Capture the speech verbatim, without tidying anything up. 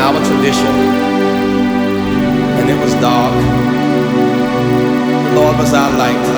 our tradition, and it was dark. The Lord was our light.